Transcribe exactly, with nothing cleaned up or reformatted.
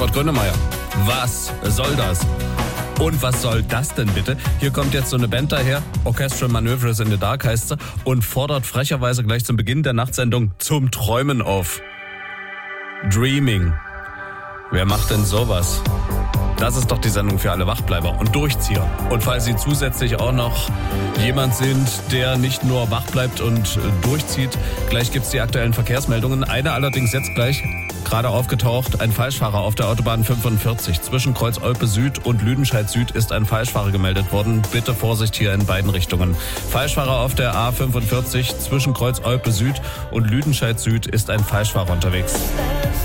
Kurt Grönemeyer. Was soll das? Und was soll das denn bitte? Hier kommt jetzt so eine Band daher, Orchestral Manoeuvres in the Dark heißt sie, und fordert frecherweise gleich zum Beginn der Nachtsendung zum Träumen auf. Dreaming. Wer macht denn sowas? Das ist doch die Sendung für alle Wachbleiber und Durchzieher. Und falls Sie zusätzlich auch noch jemand sind, der nicht nur wach bleibt und durchzieht, gleich gibt's die aktuellen Verkehrsmeldungen. Eine allerdings jetzt gleich, gerade aufgetaucht, ein Falschfahrer auf der Autobahn fünfundvierzig. Zwischen Kreuz-Olpe Süd und Lüdenscheid Süd ist ein Falschfahrer gemeldet worden. Bitte Vorsicht hier in beiden Richtungen. Falschfahrer auf der A fünfundvierzig zwischen Kreuz-Olpe Süd und Lüdenscheid Süd ist ein Falschfahrer unterwegs.